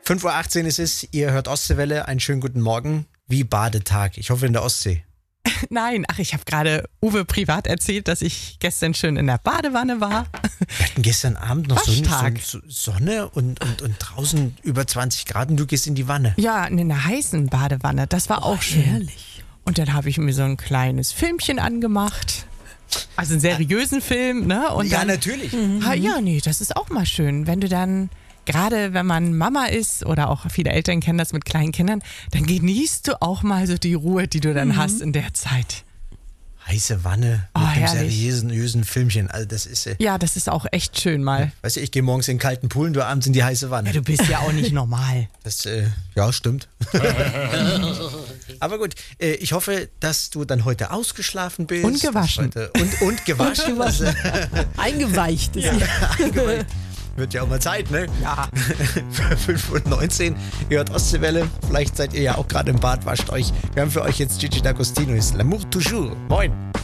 5:18 Uhr ist es, ihr hört Ostseewelle, einen schönen guten Morgen. Wie Badetag? Ich hoffe in der Ostsee. Nein, ich habe gerade Uwe privat erzählt, dass ich gestern schön in der Badewanne war. Wir hatten gestern Abend noch Waschtag. Sonne und draußen über 20 Grad und du gehst in die Wanne. Ja, in einer heißen Badewanne, das war auch schön. Herrlich. Und dann habe ich mir so ein kleines Filmchen angemacht. Also einen seriösen Film, ne? Und Ja, dann, natürlich. Ja, nee, das ist auch mal schön, wenn du dann, gerade wenn man Mama ist oder auch viele Eltern kennen das mit kleinen Kindern, dann genießt du auch mal so die Ruhe, die du dann hast in der Zeit. Heiße Wanne Oh, mit einem herrlich. seriösen Filmchen. Also das ist, Ja, das ist auch echt schön mal. weißt du, ich gehe morgens in den kalten Pool und du abends in die heiße Wanne. Ja, du bist ja auch nicht normal. Das, ja, stimmt. Aber gut, ich hoffe, dass du dann heute ausgeschlafen bist. Und gewaschen. Und gewaschen. Eingeweicht ist Eingeweicht. Wird ja auch mal Zeit, ne? Ja. 5:19 Uhr, ihr hört Ostseewelle. Vielleicht seid ihr ja auch gerade im Bad, wascht euch. Wir haben für euch jetzt Gigi D'Agostino, ist L'amour toujours. Moin.